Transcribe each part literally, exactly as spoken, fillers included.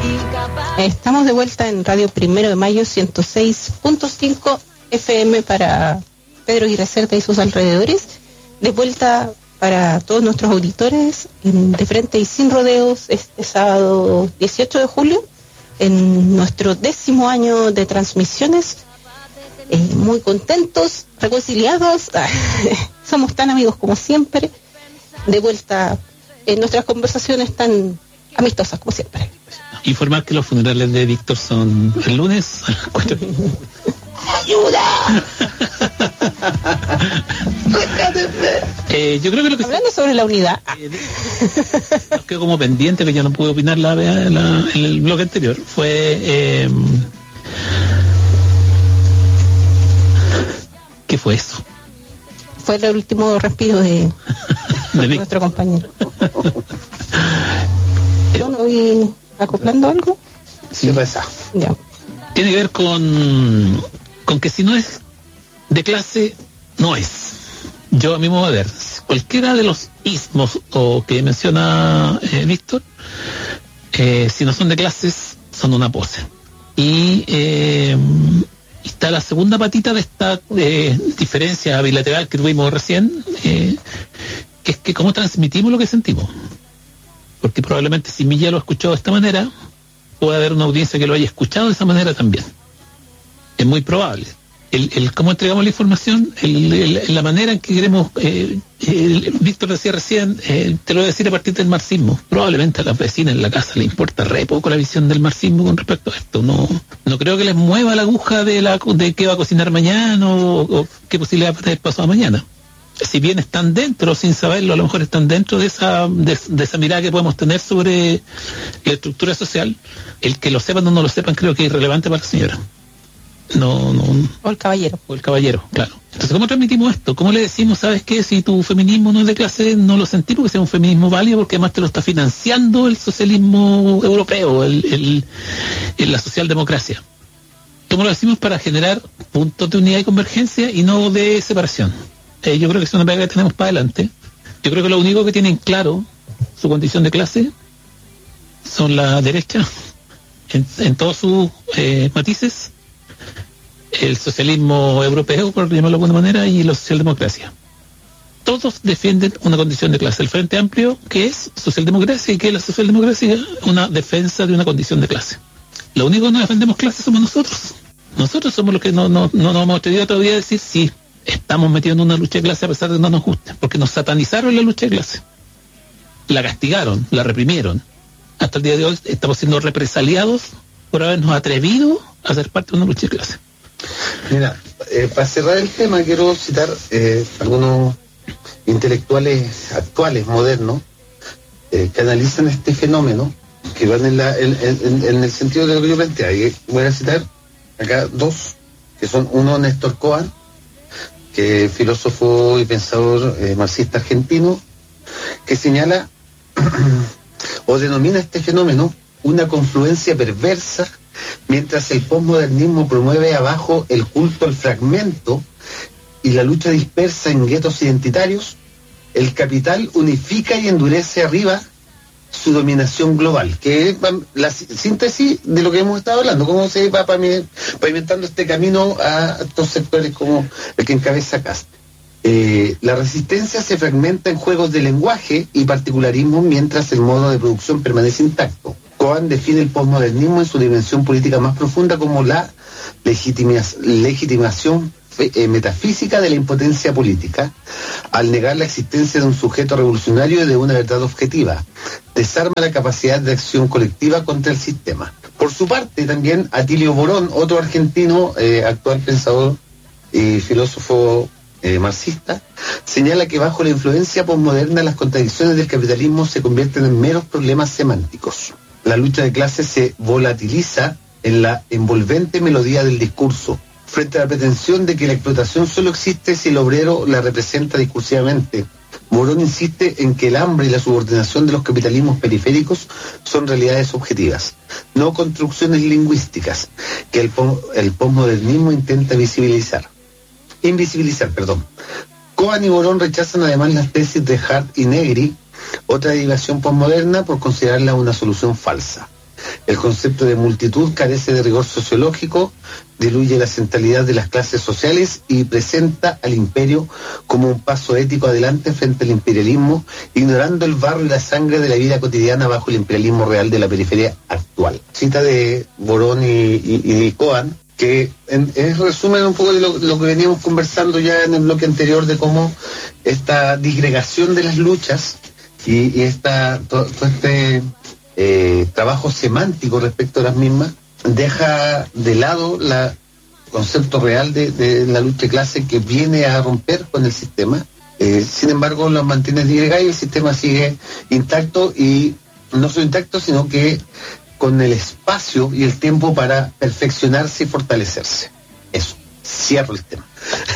Estamos de vuelta en Radio Primero de Mayo ciento seis punto cinco F M para Pedro Aguirre Cerda y sus alrededores. De vuelta para todos nuestros auditores en De Frente y Sin Rodeos este sábado dieciocho de julio en nuestro décimo año de transmisiones. Eh, muy contentos, reconciliados, somos tan amigos como siempre. De vuelta en nuestras conversaciones tan amistosas como siempre. Informar que los funerales de Víctor son el lunes. ¡Ayuda! eh, yo creo que lo que hablando sobre la unidad eh, nos quedó como pendiente, que yo no pude opinar la, la, la, en el bloque anterior, fue eh, ¿qué fue eso? Fue el último respiro de, de nuestro compañero. Yo no vi acoplando algo. Sí, pasa. Ya. Tiene que ver con con que si no es de clase, no es. Yo a mi modo de ver, cualquiera de los ismos o que menciona eh, Víctor, eh, si no son de clases, son una pose. Y eh, está la segunda patita de esta eh, diferencia bilateral que tuvimos recién, eh, que es que cómo transmitimos lo que sentimos. Porque probablemente si Milla lo ha escuchado de esta manera, puede haber una audiencia que lo haya escuchado de esa manera también. Es muy probable. El, el cómo entregamos la información, el, el, la manera en que queremos, eh, el, Víctor decía recién, eh, te lo voy a decir a partir del marxismo. Probablemente a las vecinas en la casa le importa re poco la visión del marxismo con respecto a esto. No, no creo que les mueva la aguja de la de qué va a cocinar mañana o, o qué posibilidad va a tener pasado mañana. Si bien están dentro, sin saberlo, a lo mejor están dentro de esa de, de esa mirada que podemos tener sobre la estructura social, el que lo sepan o no lo sepan creo que es irrelevante para la señora. No, no. O el caballero. O el caballero, claro. Entonces, ¿cómo transmitimos esto? ¿Cómo le decimos, sabes qué? Si tu feminismo no es de clase, no lo sentimos que sea un feminismo válido, porque además te lo está financiando el socialismo europeo, el, el, el la socialdemocracia. ¿Cómo lo decimos para generar puntos de unidad y convergencia y no de separación? Eh, yo creo que es una pega que tenemos para adelante. Yo creo que lo único que tienen claro su condición de clase son la derecha en, en todos sus eh, matices, el socialismo europeo, por llamarlo de alguna manera, y la socialdemocracia. Todos defienden una condición de clase. El Frente Amplio, que es socialdemocracia, y que la socialdemocracia una defensa de una condición de clase. Lo único que no defendemos clase somos nosotros. Nosotros somos los que no, no, no nos hemos atrevido todavía a decir sí, estamos metidos en una lucha de clase a pesar de que no nos guste, porque nos satanizaron la lucha de clase. La castigaron, la reprimieron. Hasta el día de hoy estamos siendo represaliados por habernos atrevido a ser parte de una lucha de clase. Mira, eh, para cerrar el tema quiero citar eh, algunos intelectuales actuales, modernos, eh, que analizan este fenómeno, que van en, la, en, en, en el sentido de lo que yo planteaba. Y voy a citar acá dos, que son uno Néstor Cohen, que es filósofo y pensador eh, marxista argentino, que señala o denomina este fenómeno una confluencia perversa. Mientras el posmodernismo promueve abajo el culto al fragmento y la lucha dispersa en guetos identitarios, el capital unifica y endurece arriba su dominación global, que es la síntesis de lo que hemos estado hablando, cómo se va pavimentando este camino a estos sectores como el que encabeza Kast. Eh, la resistencia se fragmenta en juegos de lenguaje y particularismo mientras el modo de producción permanece intacto. Cohen define el posmodernismo en su dimensión política más profunda como la legitima, legitimación fe, eh, metafísica de la impotencia política, al negar la existencia de un sujeto revolucionario y de una verdad objetiva. Desarma la capacidad de acción colectiva contra el sistema. Por su parte, también Atilio Borón, otro argentino, eh, actual pensador y filósofo eh, marxista, señala que bajo la influencia posmoderna las contradicciones del capitalismo se convierten en meros problemas semánticos. La lucha de clases se volatiliza en la envolvente melodía del discurso, frente a la pretensión de que la explotación solo existe si el obrero la representa discursivamente. Morón insiste en que el hambre y la subordinación de los capitalismos periféricos son realidades objetivas, no construcciones lingüísticas, que el, el posmodernismo intenta visibilizar. Invisibilizar, perdón. Cohen y Borón rechazan además las tesis de Hart y Negri, otra derivación posmoderna, por considerarla una solución falsa. El concepto de multitud carece de rigor sociológico, diluye la centralidad de las clases sociales y presenta al imperio como un paso ético adelante frente al imperialismo, ignorando el barro y la sangre de la vida cotidiana bajo el imperialismo real de la periferia actual. Cita de Borón y, y, y Cohen, que en, en resumen un poco de lo, lo que veníamos conversando ya en el bloque anterior, de cómo esta disgregación de las luchas y, y esta, todo, todo este eh, trabajo semántico respecto a las mismas deja de lado el concepto real de, de la lucha de clase, que viene a romper con el sistema. Eh, sin embargo, lo mantiene disgregado y el sistema sigue intacto, y no solo intacto, sino que con el espacio y el tiempo para perfeccionarse y fortalecerse. Eso, cierro el tema.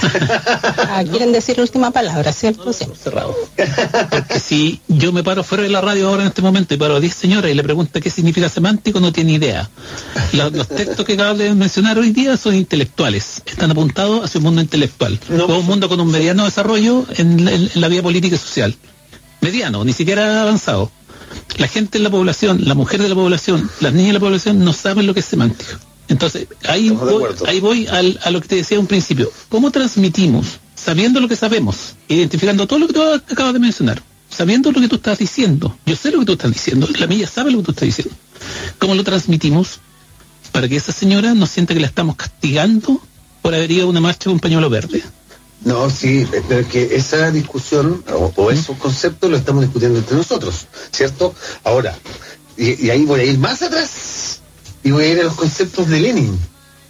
Ah, quieren decir la última palabra, ¿cierto? No, sí. Cerrado. Porque si yo me paro fuera de la radio ahora en este momento y paro a diez señoras y le pregunto qué significa semántico, no tiene idea. Los, los textos que acabo de mencionar hoy día son intelectuales, están apuntados hacia un mundo intelectual, no, o un mundo con un mediano desarrollo en, en, en la vida política y social. Mediano, ni siquiera avanzado. La gente en la población, la mujer de la población, las niñas de la población no saben lo que es semántico. Entonces, ahí voy, ahí voy al, a lo que te decía un principio. ¿Cómo transmitimos, sabiendo lo que sabemos, identificando todo lo que tú acabas de mencionar, sabiendo lo que tú estás diciendo? Yo sé lo que tú estás diciendo, la mía sabe lo que tú estás diciendo. ¿Cómo lo transmitimos para que esa señora no sienta que la estamos castigando por haber ido a una marcha con un pañuelo verde? No, sí, pero que esa discusión o, o esos conceptos lo estamos discutiendo entre nosotros, ¿cierto? Ahora, y, y ahí voy a ir más atrás y voy a ir a los conceptos de Lenin,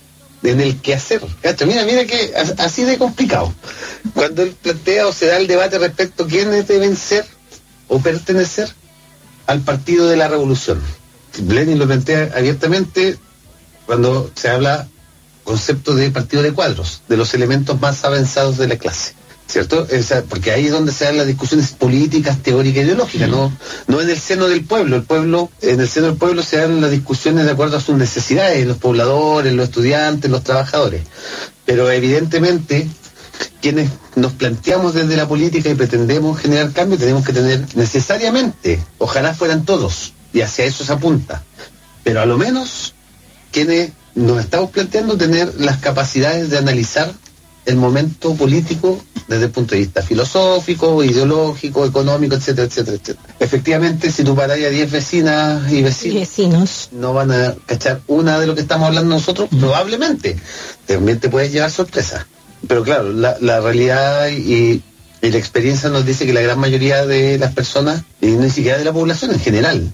en el quehacer. ¿Cacha? Mira, mira que así de complicado. Cuando él plantea o se da el debate respecto a quiénes deben ser o pertenecer al partido de la revolución. Lenin lo plantea abiertamente cuando se habla concepto de partido de cuadros, de los elementos más avanzados de la clase, ¿cierto? O sea, porque ahí es donde se dan las discusiones políticas, teóricas, ideológicas, mm. no, no en el seno del pueblo. El pueblo, en el seno del pueblo se dan las discusiones de acuerdo a sus necesidades, los pobladores, los estudiantes, los trabajadores. Pero evidentemente, quienes nos planteamos desde la política y pretendemos generar cambio, tenemos que tener necesariamente, ojalá fueran todos, y hacia eso se apunta, pero a lo menos quienes nos estamos planteando tener las capacidades de analizar el momento político desde el punto de vista filosófico, ideológico, económico, etcétera, etcétera, etcétera. Efectivamente, si tú paras a diez vecinas y vecinos, y vecinos, no van a cachar una de lo que estamos hablando nosotros, mm. probablemente. También te puedes llevar sorpresa. Pero claro, la, la realidad y, y la experiencia nos dice que la gran mayoría de las personas, y ni siquiera de la población en general,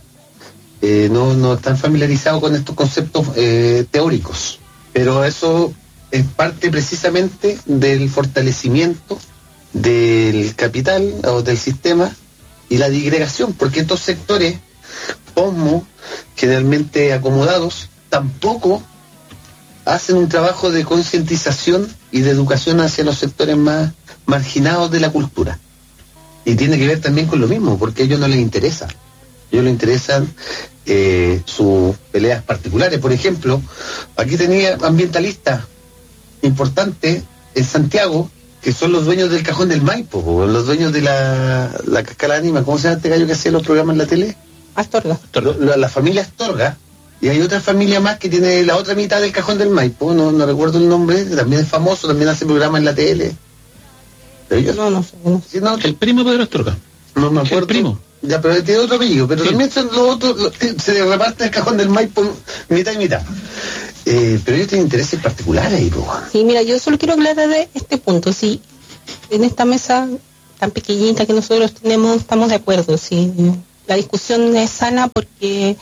Eh, no, no están familiarizados con estos conceptos eh, teóricos, pero eso es parte precisamente del fortalecimiento del capital o del sistema y la disgregación, porque estos sectores posmo, generalmente acomodados, tampoco hacen un trabajo de concientización y de educación hacia los sectores más marginados de la cultura, y tiene que ver también con lo mismo, porque a ellos no les interesa. A ellos les interesan eh, sus peleas particulares. Por ejemplo, aquí tenía ambientalistas importantes en Santiago, que son los dueños del Cajón del Maipo, o los dueños de la, la Cascala Anima. ¿Cómo se llama este gallo que hacía los programas en la tele? Astorga. La, la familia Astorga. Y hay otra familia más que tiene la otra mitad del Cajón del Maipo, no, no recuerdo el nombre, también es famoso, también hace programas en la tele. Pero ellos, no, no sé. No. ¿Sí, no? El primo de Pedro Astorga. No me acuerdo. El primo. Ya, pero tiene otro apellido, pero sí. También son los otros, los, se reparte el Cajón del Maipo mitad y mitad. Eh, pero ellos tienen intereses particulares ahí, pues. Sí, mira, yo solo quiero aclarar de este punto. Sí, en esta mesa tan pequeñita que nosotros tenemos, estamos de acuerdo. Sí, la discusión es sana porque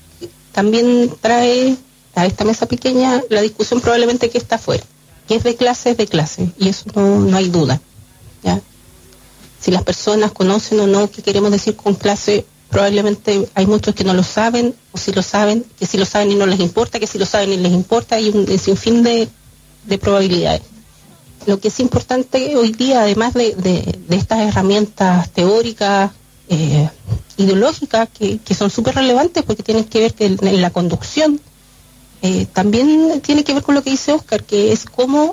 también trae a esta mesa pequeña la discusión probablemente que está afuera, que es de clase, es de clase, y eso no, no hay duda, ¿ya? Si las personas conocen o no qué queremos decir con clase, probablemente hay muchos que no lo saben, o si lo saben, que si lo saben y no les importa, que si lo saben y les importa, hay un, un sinfín de, de probabilidades. Lo que es importante hoy día, además de, de, de estas herramientas teóricas, eh, ideológicas, que, que son súper relevantes porque tienen que ver que en, en la conducción, eh, también tiene que ver con lo que dice Óscar, que es cómo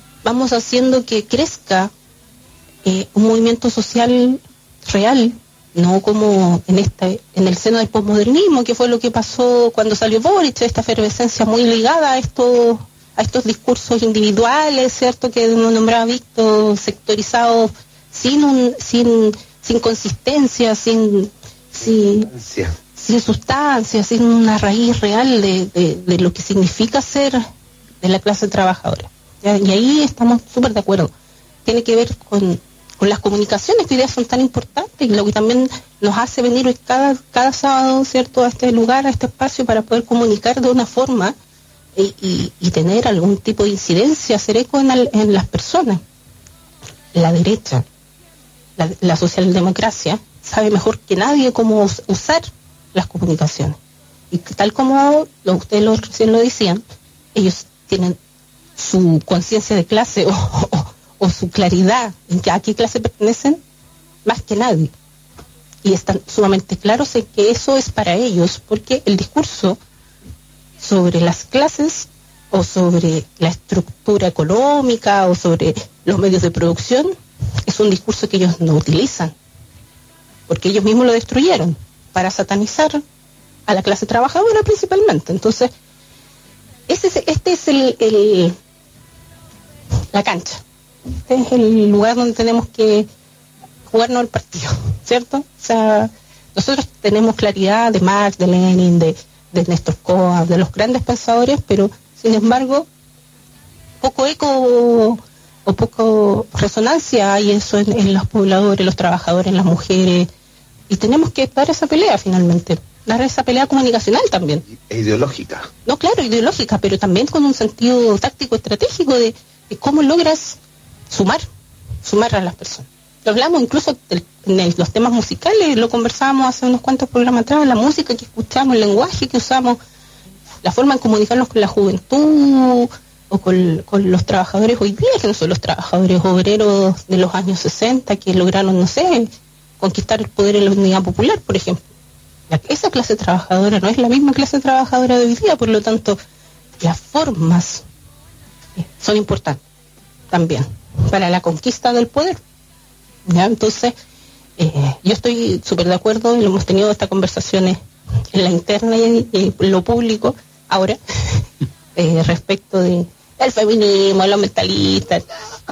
vamos haciendo que crezca Eh, un movimiento social real no como en este, en el seno del posmodernismo, que fue lo que pasó cuando salió Boric, esta efervescencia muy ligada a estos, a estos discursos individuales, ¿cierto?, que uno nombraba Víctor, sectorizados, sin un, sin, sin consistencia, sin, sin, sin sustancia, sin una raíz real de, de, de lo que significa ser de la clase trabajadora. ¿Ya? Y ahí estamos súper de acuerdo. Tiene que ver con con las comunicaciones, que hoy día son tan importantes, y lo que también nos hace venir hoy cada, cada sábado, ¿cierto?, a este lugar, a este espacio, para poder comunicar de una forma y, y, y tener algún tipo de incidencia, hacer eco en, el, en las personas. La derecha, la, la socialdemocracia, sabe mejor que nadie cómo us, usar las comunicaciones. Y tal como lo, ustedes lo, recién lo decían, ellos tienen su conciencia de clase o, o o su claridad en que a qué clase pertenecen, más que nadie. Y están sumamente claros en que eso es para ellos, porque el discurso sobre las clases, o sobre la estructura económica, o sobre los medios de producción, es un discurso que ellos no utilizan, porque ellos mismos lo destruyeron, para satanizar a la clase trabajadora principalmente. Entonces, ese es, este es el, el la cancha. Este es el lugar donde tenemos que jugarnos el partido, ¿cierto? O sea, nosotros tenemos claridad de Marx, de Lenin, de, de Néstor Coa, de los grandes pensadores, pero sin embargo, poco eco o poco resonancia hay eso en, en los pobladores, los trabajadores, en las mujeres, y tenemos que dar esa pelea finalmente, dar esa pelea comunicacional también. E ideológica. No, claro, ideológica, pero también con un sentido táctico, estratégico de, de cómo logras sumar, sumar a las personas. Lo hablamos incluso del, en el, los temas musicales, lo conversábamos hace unos cuantos programas atrás, la música que escuchamos, el lenguaje que usamos, la forma de comunicarnos con la juventud o con, con los trabajadores hoy día, que no son los trabajadores obreros de los años sesenta que lograron, no sé, conquistar el poder en la unidad popular, por ejemplo. La, esa clase trabajadora no es la misma clase trabajadora de hoy día, por lo tanto, las formas eh, son importantes también para la conquista del poder. ¿Ya? Entonces, eh, yo estoy súper de acuerdo, y lo hemos tenido estas conversaciones en la interna y en, en lo público ahora, eh, respecto de el feminismo, los mentalistas.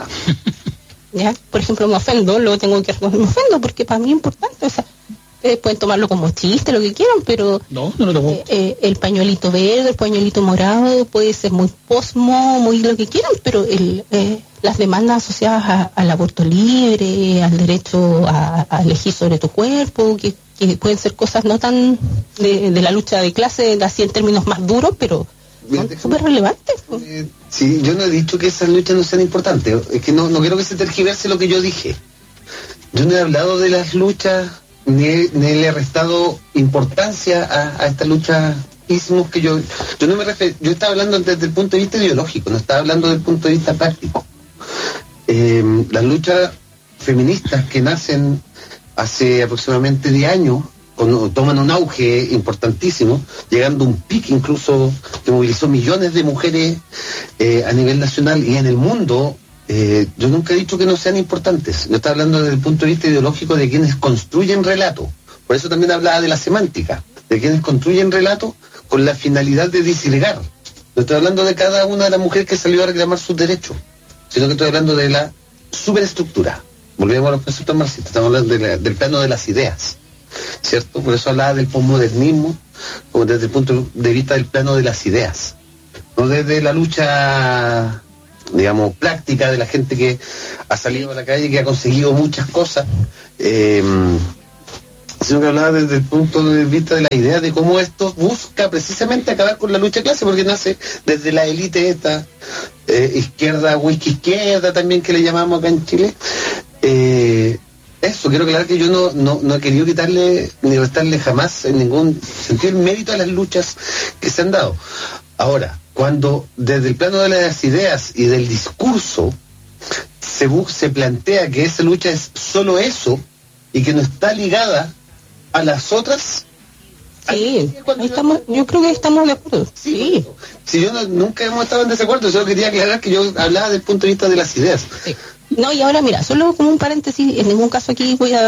¿Ya? Por ejemplo, me ofendo, luego tengo que reconocer, me ofendo porque para mí es importante. O sea, ustedes pueden tomarlo como chiste, lo que quieran, pero no, no lo tomo. Eh, eh, el pañuelito verde, el pañuelito morado puede ser muy posmo, muy lo que quieran, pero el, eh, las demandas asociadas a, al aborto libre, al derecho a, a elegir sobre tu cuerpo, que, que pueden ser cosas no tan de, de la lucha de clase, así en términos más duros, pero son súper relevantes. Eh, sí, yo no he dicho que esas luchas no sean importantes, es que no, no quiero que se tergiverse lo que yo dije. Yo no he hablado de las luchas, ni, ni le he restado importancia a, a esta lucha ismos que yo, yo no me refiero, yo estaba hablando desde el punto de vista ideológico, no estaba hablando desde el punto de vista práctico. Eh, las luchas feministas que nacen hace aproximadamente diez años, cuando toman un auge importantísimo, llegando a un pic incluso que movilizó millones de mujeres eh, a nivel nacional y en el mundo. Eh, yo nunca he dicho que no sean importantes. Yo estaba hablando desde el punto de vista ideológico de quienes construyen relato. Por eso también hablaba de la semántica, de quienes construyen relato con la finalidad de disgregar. No estoy hablando de cada una de las mujeres que salió a reclamar sus derechos, sino que estoy hablando de la superestructura. Volvemos a los conceptos marxistas, estamos hablando de la, del plano de las ideas, ¿cierto? Por eso hablaba del posmodernismo, como desde el punto de vista del plano de las ideas, no desde la lucha, digamos, práctica de la gente que ha salido a la calle y que ha conseguido muchas cosas, eh, sino que hablaba desde el punto de vista de la idea de cómo esto busca precisamente acabar con la lucha de clase, porque nace desde la élite esta, eh, izquierda, whisky izquierda también que le llamamos acá en Chile. Eh, eso, quiero aclarar que yo no, no, no he querido quitarle ni restarle jamás en ningún sentido el mérito a las luchas que se han dado. Ahora, cuando desde el plano de las ideas y del discurso se, se plantea que esa lucha es solo eso y que no está ligada a las otras, sí, ahí estamos, yo creo que estamos de acuerdo. Sí, si sí, yo no, nunca hemos estado en desacuerdo, solo quería aclarar que yo hablaba desde el punto de vista de las ideas. Sí. No, y ahora mira, solo como un paréntesis, en ningún caso aquí voy a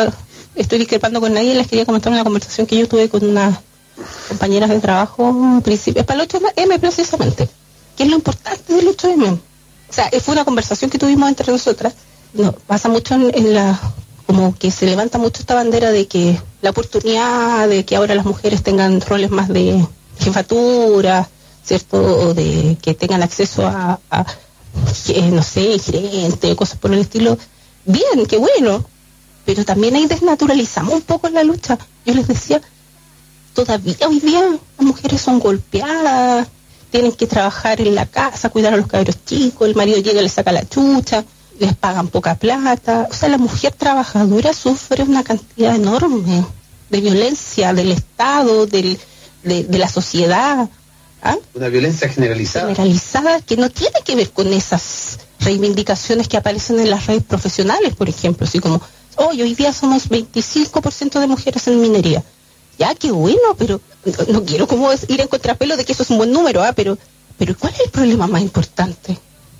estoy discrepando con nadie, les quería comentar una conversación que yo tuve con unas compañeras de trabajo, principio, para el ocho eme precisamente, que es lo importante del ocho eme. O sea, fue una conversación que tuvimos entre nosotras. No, pasa mucho en, en la, como que se levanta mucho esta bandera de que la oportunidad de que ahora las mujeres tengan roles más de jefatura, ¿cierto? O de que tengan acceso a, a eh, no sé, gerente, cosas por el estilo. Bien, qué bueno, pero también ahí desnaturalizamos un poco la lucha. Yo les decía, todavía hoy día las mujeres son golpeadas, tienen que trabajar en la casa, cuidar a los cabros chicos, el marido llega y les saca la chucha, les pagan poca plata. O sea, la mujer trabajadora sufre una cantidad enorme de violencia del Estado, del, de, de la sociedad. ¿Ah? Una violencia generalizada. Generalizada que no tiene que ver con esas reivindicaciones que aparecen en las redes profesionales, por ejemplo, así como, hoy hoy día somos veinticinco por ciento de mujeres en minería. Ya, qué bueno, pero no, no quiero como ir en contrapelo de que eso es un buen número, ¿ah? pero, pero ¿cuál es el problema más importante?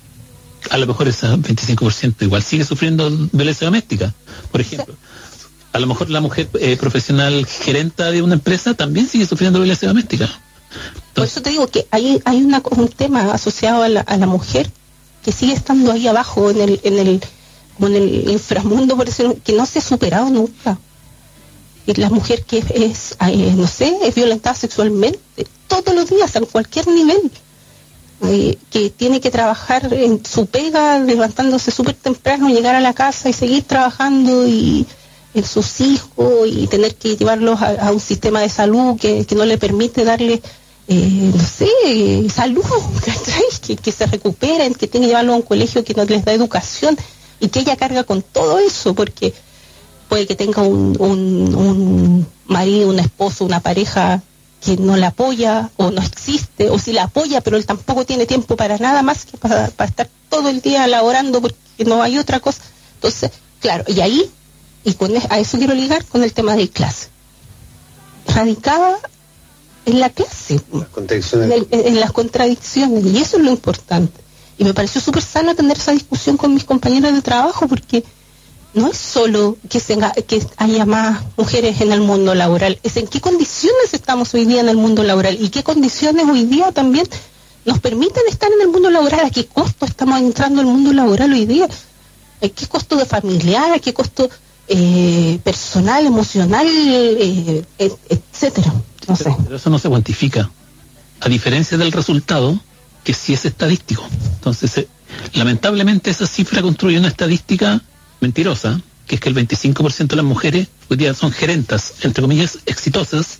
A lo mejor ese veinticinco por ciento igual sigue sufriendo violencia doméstica, por ejemplo. A lo mejor la mujer eh, profesional gerenta de una empresa también sigue sufriendo violencia doméstica. Entonces, por eso te digo que hay, hay una, un tema asociado a la, a la mujer que sigue estando ahí abajo en el, en el, en el inframundo, por eso, que no se ha superado nunca. Y la mujer que es, eh, no sé, es violentada sexualmente todos los días, a cualquier nivel, eh, que tiene que trabajar en su pega, levantándose súper temprano, llegar a la casa y seguir trabajando y en sus hijos y tener que llevarlos a, a un sistema de salud que, que no le permite darle, eh, no sé, salud, que, que se recuperen, que tiene que llevarlos a un colegio que no les da educación y que ella carga con todo eso, porque puede que tenga un, un, un marido, un esposo, una pareja que no la apoya o no existe, o si la apoya pero él tampoco tiene tiempo para nada más que para, para estar todo el día laborando porque no hay otra cosa. Entonces, claro, y ahí, y con, a eso quiero ligar con el tema de clase, radicada en la clase, las contradicciones. En, el, en las contradicciones, y eso es lo importante. Y me pareció súper sano tener esa discusión con mis compañeros de trabajo, porque no es solo que, se, que haya más mujeres en el mundo laboral, es en qué condiciones estamos hoy día en el mundo laboral y qué condiciones hoy día también nos permiten estar en el mundo laboral, a qué costo estamos entrando al mundo laboral hoy día, a qué costo de familiar, a qué costo eh, personal, emocional, eh, et, etcétera. No sé. Pero eso no se cuantifica, a diferencia del resultado, que sí es estadístico. Entonces, eh, lamentablemente esa cifra construye una estadística mentirosa, que es que el veinticinco por ciento de las mujeres hoy día son gerentas, entre comillas, exitosas,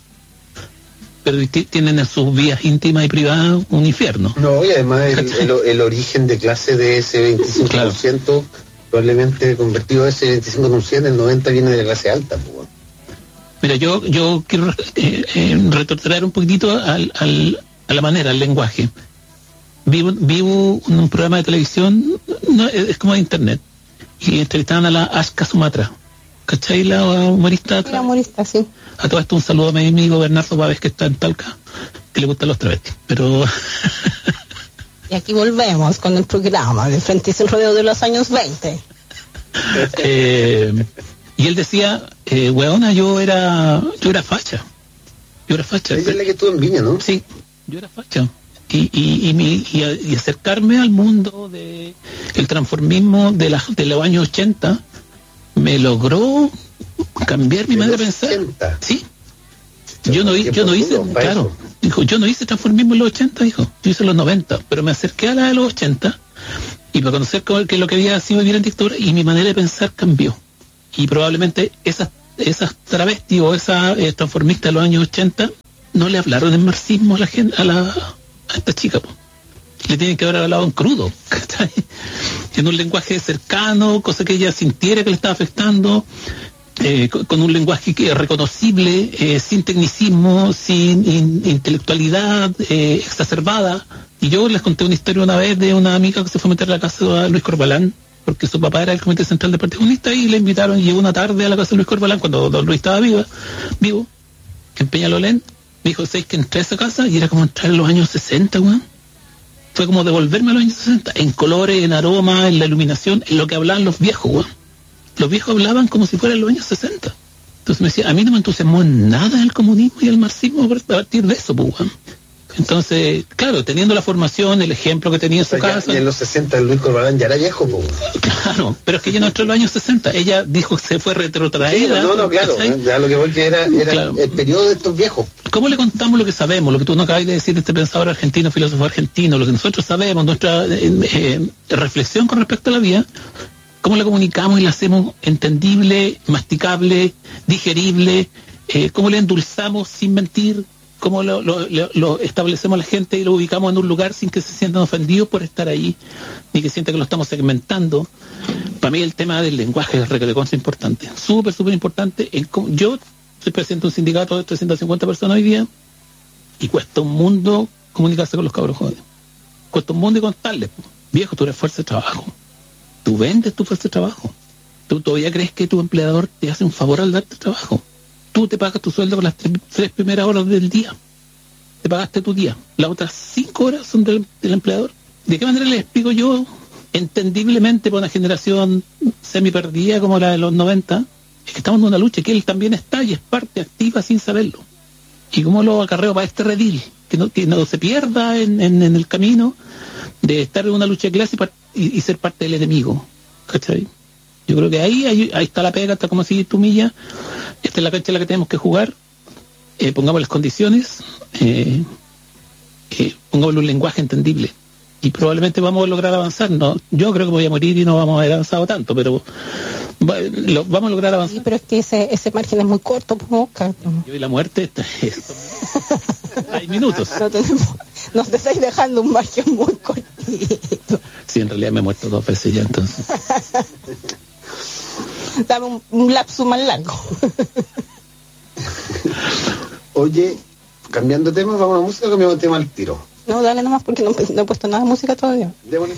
pero t- tienen en sus vías íntimas y privadas un infierno. No, y además el, el, el origen de clase de ese veinticinco por ciento, claro, probablemente convertido a ese veinticinco por ciento, el noventa por ciento viene de clase alta. Pues. Mira, yo yo quiero eh, eh, retornar un poquitito al, al, a la manera, al lenguaje. Vivo, vivo en un programa de televisión, no, es como de internet, y entrevistaban a la Ashka Sumatra, ¿cachai? La humorista. La humorista, sí. A todo esto un saludo a mi amigo Bernardo Pávez, que está en Talca, que le gustan los travestis, pero... Y aquí volvemos con el programa de Frente y Sin Rodeo de los años veinte. eh, y él decía, eh, weona, yo era yo era facha. Yo era facha. Esa es la que estuvo en Viña, ¿no? Sí, yo era facha. Y, y, y, mi, y, y acercarme al mundo de el transformismo de, la, de los años ochenta me logró cambiar mi manera de pensar. ochenta. Sí. Yo no, yo no hice, claro, dijo, yo no hice transformismo en los ochenta, dijo, yo hice en los noventa, pero me acerqué a la de los ochenta y para conocer qué es lo que había sido vivir en dictadura, y mi manera de pensar cambió. Y probablemente esas, esas travestis o esas eh, transformistas de los años ochenta no le hablaron en marxismo a la gente, a la a esta chica, po. Le tienen que haber hablado en crudo, ¿cachai? En un lenguaje cercano, cosa que ella sintiera que le estaba afectando, eh, con, con un lenguaje que es reconocible, eh, sin tecnicismo, sin in, intelectualidad eh, exacerbada. Y yo les conté una historia una vez de una amiga que se fue a meter a la casa de Luis Corbalán, porque su papá era el Comité Central del Partido Comunista, y le invitaron, y llegó una tarde a la casa de Luis Corbalán cuando don Luis estaba viva, vivo, en Peñalolén. Me dijo, ¿sabes que entré a esa casa? Y era como entrar en los años sesenta, weón. Fue como devolverme a los años sesenta, en colores, en aroma, en la iluminación, en lo que hablaban los viejos, weón. Los viejos hablaban como si fueran los años sesenta. Entonces me decía, a mí no me entusiasmó nada el comunismo y el marxismo a partir de eso, pues, entonces, claro, teniendo la formación, el ejemplo que tenía en su o sea, casa. Ya, y en los sesenta Luis Corbalán ya era viejo, pues. Claro, pero es que ya no entró en los años sesenta. Ella dijo que se fue retrotraída. Sí, no, no, claro. ¿eh? Ya lo que voy que era, era claro. El periodo de estos viejos. ¿Cómo le contamos lo que sabemos? Lo que tú no acabas de decir, este pensador argentino, filósofo argentino, lo que nosotros sabemos, nuestra eh, eh, reflexión con respecto a la vida. ¿Cómo la comunicamos y la hacemos entendible, masticable, digerible? Eh, ¿Cómo le endulzamos sin mentir? ¿Cómo lo, lo, lo, lo establecemos a la gente y lo ubicamos en un lugar sin que se sientan ofendidos por estar ahí, ni que sientan que lo estamos segmentando? Para mí el tema del lenguaje es recontra importante, súper, súper importante. En, yo soy presidente de un sindicato de trescientas cincuenta personas hoy día y cuesta un mundo comunicarse con los cabros jóvenes. Cuesta un mundo y contarles, viejo, tú eres fuerza de trabajo. Tú vendes tu fuerza de trabajo. Tú todavía crees que tu empleador te hace un favor al darte trabajo. Tú te pagas tu sueldo por las tres, tres primeras horas del día. Te pagaste tu día. Las otras cinco horas son del, del empleador. ¿De qué manera les explico yo, entendiblemente para una generación semi perdida como la de los noventa, es que estamos en una lucha que él también está y es parte activa sin saberlo? ¿Y cómo lo acarreo para este redil? Que no, que no se pierda en, en, en el camino de estar en una lucha de clase y, y, y ser parte del enemigo. ¿Cachai? Yo creo que ahí, ahí, ahí está la pega, está como si tú millas. Esta es la cancha en la que tenemos que jugar. Eh, pongamos las condiciones, eh, eh, pongamos un lenguaje entendible y probablemente vamos a lograr avanzar. No, yo creo que voy a morir y no vamos a haber avanzado tanto, pero va, lo, vamos a lograr avanzar. Sí, pero es que ese, ese margen es muy corto, pues, Oscar. Yo y la muerte está, es, hay minutos. No tenemos, nos estáis dejando un margen muy cortito. Sí, en realidad me he muerto dos veces ya, entonces. Dame un, un lapso más largo. Oye, cambiando de tema, vamos a la música o cambiamos de tema al tiro. No, dale nomás porque no, no he puesto nada de música todavía. Démosle.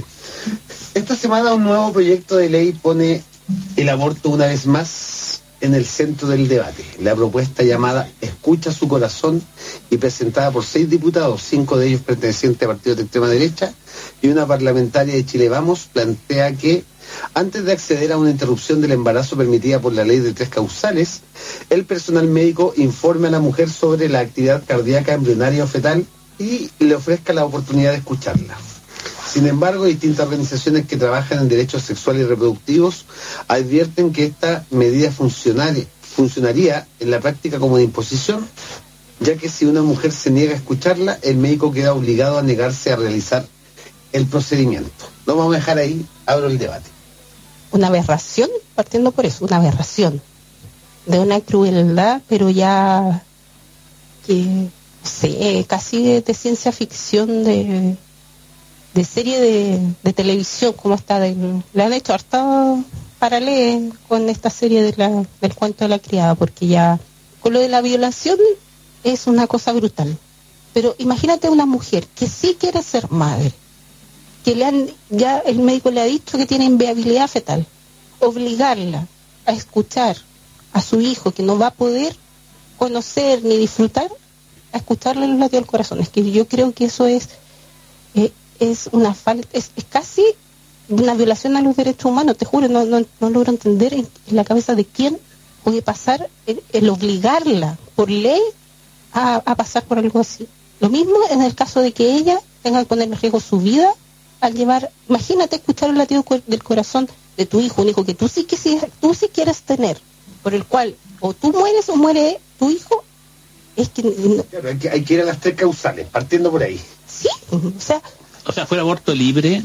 Esta semana un nuevo proyecto de ley pone el aborto una vez más en el centro del debate. La propuesta llamada Escucha su corazón y presentada por seis diputados, cinco de ellos pertenecientes a partidos de extrema derecha y una parlamentaria de Chile Vamos, plantea que antes de acceder a una interrupción del embarazo permitida por la ley de tres causales, el personal médico informe a la mujer sobre la actividad cardíaca embrionaria o fetal y le ofrezca la oportunidad de escucharla. Sin embargo, distintas organizaciones que trabajan en derechos sexuales y reproductivos advierten que esta medida funcionaría en la práctica como de imposición, ya que si una mujer se niega a escucharla, el médico queda obligado a negarse a realizar el procedimiento. Lo vamos a dejar ahí, abro el debate. Una aberración, partiendo por eso, una aberración de una crueldad, pero ya que, no sé, casi de, de ciencia ficción, de, de serie de, de televisión, como está, de, le han hecho harta paralelo con esta serie de la, del cuento de la criada, porque ya con lo de la violación es una cosa brutal. Pero imagínate una mujer que sí quiere ser madre, que le han, ya el médico le ha dicho que tiene inviabilidad fetal, obligarla a escuchar a su hijo que no va a poder conocer ni disfrutar, a escucharle los latidos del corazón. Es que yo creo que eso es eh, es una falta, es, es casi una violación a los derechos humanos, te juro, no, no, no logro entender en, en la cabeza de quién puede pasar el, el obligarla por ley a, a pasar por algo así. Lo mismo en el caso de que ella tenga que poner en riesgo su vida al llevar, imagínate escuchar el latido del corazón de tu hijo, un hijo que tú sí, que sí, tú sí quieres tener, por el cual o tú mueres o muere tu hijo. Es que no. Claro, hay que, hay que ir a las tres causales, partiendo por ahí. Sí, o sea, o sea, fuera aborto libre,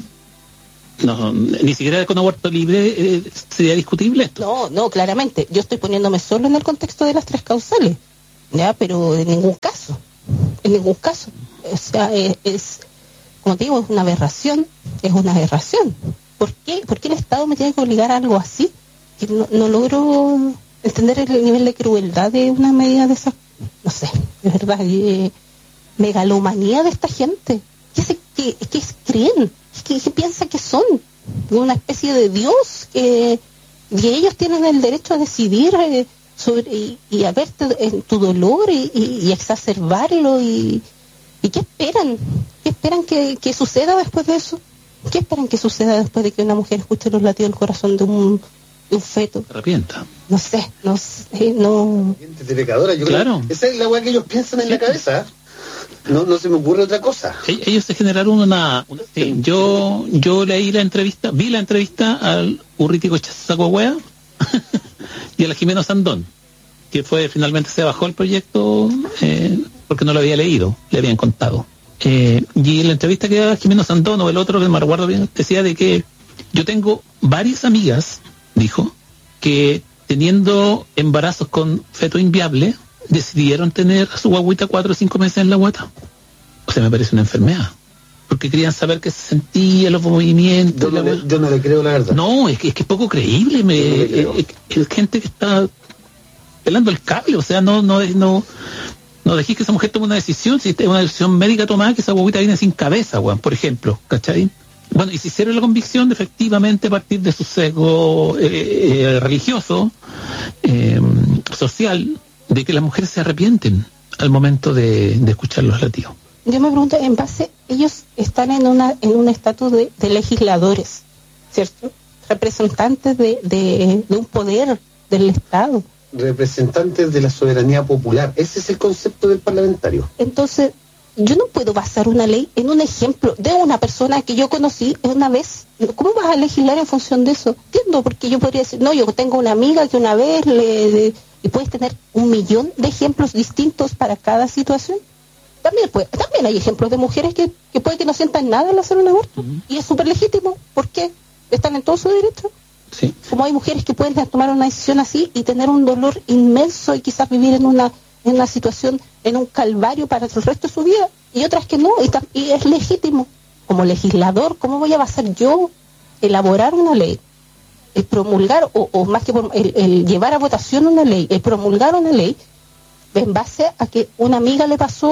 no, ni siquiera con aborto libre eh, sería discutible esto. No, no, claramente. Yo estoy poniéndome solo en el contexto de las tres causales, ya, pero en ningún caso, en ningún caso. O sea, es, es como te digo, es una aberración, es una aberración. ¿Por qué? ¿Por qué el Estado me tiene que obligar a algo así? Que no, no logro entender el nivel de crueldad de una medida de esas, no sé, de verdad, eh, megalomanía de esta gente. ¿Qué se, qué, qué creen? ¿Qué, qué piensan que son? Una especie de Dios que, que ellos tienen el derecho a decidir eh, sobre y, y a verte en tu dolor y, y, y exacerbarlo y, y ¿qué esperan? ¿Qué esperan que, que suceda después de eso? ¿Qué esperan que suceda después de que una mujer escuche los latidos del corazón de un, de un feto? Se arrepienta. no sé, no sé, no... De pecadora, yo claro. creo, esa es la weá que ellos piensan en sí. la cabeza. No, no se me ocurre otra cosa. Ellos se generaron una... una sí, yo yo leí la entrevista, vi la entrevista al Urritico Chazacuagüea y a la Jimena Sandón, que fue finalmente se bajó el proyecto eh, porque no lo había leído, le habían contado. Eh, y en la entrevista que a Jimena Sandón o el otro, que me recuerdo bien, decía de que yo tengo varias amigas, dijo, que teniendo embarazos con feto inviable, decidieron tener a su guaguita cuatro o cinco meses en la guata. O sea, me parece una enfermedad. Porque querían saber qué se sentía, los movimientos. Yo no, le, yo no le creo la verdad. No, es que es, que es poco creíble. Me, no es, es gente que está pelando el cable. O sea, no no no no dejéis que esa mujer tome una decisión. Si es una decisión médica tomada, que esa guaguita viene sin cabeza, weón, por ejemplo. ¿Cachai? Bueno, y si hicieron la convicción de efectivamente a partir de su sesgo eh, eh, religioso, eh, social, de que las mujeres se arrepienten al momento de, de escuchar los latidos. Yo me pregunto, en base, ellos están en una en un estatus de, de legisladores, ¿cierto? Representantes de, de, de un poder del Estado. Representantes de la soberanía popular. Ese es el concepto del parlamentario. Entonces, yo no puedo basar una ley en un ejemplo de una persona que yo conocí una vez. ¿Cómo vas a legislar en función de eso? Entiendo, porque yo podría decir, no, yo tengo una amiga que una vez le... le y puedes tener un millón de ejemplos distintos para cada situación. También puede, también hay ejemplos de mujeres que, que puede que no sientan nada al hacer un aborto. Uh-huh. Y es súper legítimo. ¿Por qué? Están en todo su derecho. Sí. Como hay mujeres que pueden tomar una decisión así y tener un dolor inmenso y quizás vivir en una en una situación, en un calvario para el resto de su vida. Y otras que no. Y, y es legítimo. Como legislador, ¿cómo voy a basar yo elaborar una ley? El promulgar, o, o más que el, el llevar a votación una ley, el promulgar una ley, en base a que una amiga le pasó,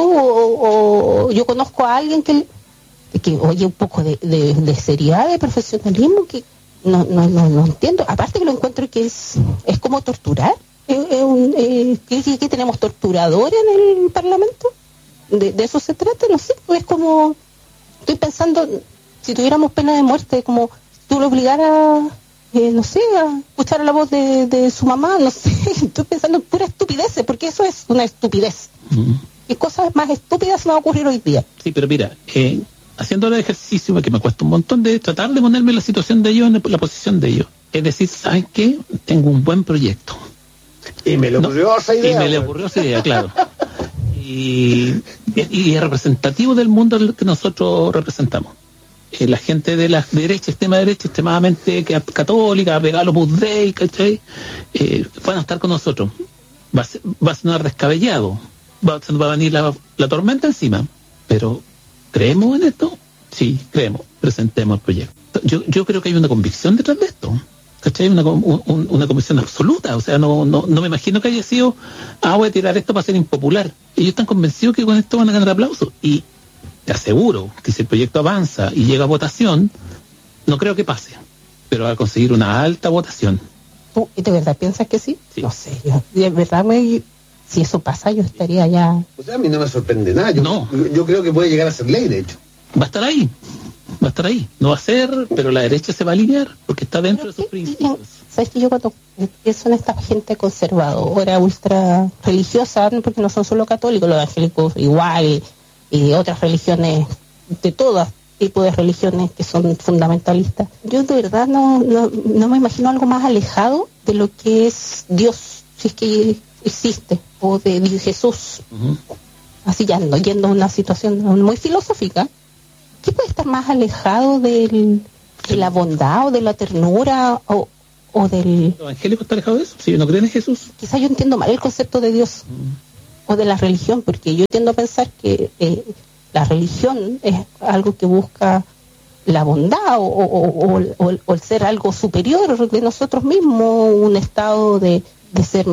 o, o yo conozco a alguien que, que oye, un poco de, de, de seriedad, de profesionalismo, que no, no, no, no entiendo. Aparte que lo encuentro que es, es como torturar. Es, es un, eh, ¿qué, qué tenemos torturadores en el Parlamento? De, de eso se trata, no sé, es como, estoy pensando, si tuviéramos pena de muerte, como tú lo obligaras... Eh, no sé, a escuchar la voz de, de su mamá, no sé, estoy pensando en pura estupidez, porque eso es una estupidez. Mm. ¿Qué cosas más estúpidas se me va a ocurrir hoy día? Sí, pero mira, eh, haciendo el ejercicio, que me cuesta un montón, de tratar de ponerme en la situación de ellos, en la posición de ellos. Es decir, ¿saben qué? Tengo un buen proyecto. Y me le ocurrió no, esa idea. Y me le ocurrió esa idea, claro. Y, y es representativo del mundo que nosotros representamos. Eh, la gente de la derecha, extrema derecha, extremadamente católica, pegado Opus Dei, ¿cachai? Eh, van a estar con nosotros. Va a, ser, va a sonar descabellado. Va, va a venir la, la tormenta encima. Pero, ¿creemos en esto? Sí, creemos. Presentemos el proyecto. Yo, yo creo que hay una convicción detrás de esto. ¿Cachai? Una, un, una convicción absoluta. O sea, no, no, no me imagino que haya sido, ah, voy a tirar esto para ser impopular. Ellos están convencidos que con esto van a ganar aplausos. Y te aseguro que si el proyecto avanza y llega a votación, no creo que pase, pero va a conseguir una alta votación. ¿Tú de verdad piensas que sí? Sí. No sé, yo, de verdad, me, si eso pasa, yo estaría ya... O sea, a mí no me sorprende nada. Yo, no. yo creo que puede llegar a ser ley, de hecho. Va a estar ahí, va a estar ahí. No va a ser, pero la derecha se va a alinear, porque está dentro pero de sus que, principios. ¿Sabes que yo cuando pienso en esta gente conservadora, ultra religiosa, porque no son solo católicos, los evangélicos igual... y de otras religiones, de todo tipo de religiones que son fundamentalistas. Yo de verdad no, no, no me imagino algo más alejado de lo que es Dios, si es que existe, o de, de Jesús. Uh-huh. Así ya no, yendo a una situación muy filosófica, ¿qué puede estar más alejado del, de la bondad o de la ternura o, o del... ¿El evangélico está alejado de eso? Si no creen en Jesús. Quizás yo entiendo mal el concepto de Dios. Uh-huh. O de la religión, porque yo tiendo a pensar que eh, la religión es algo que busca la bondad o, o, o, o, o el ser algo superior de nosotros mismos, un estado de, de ser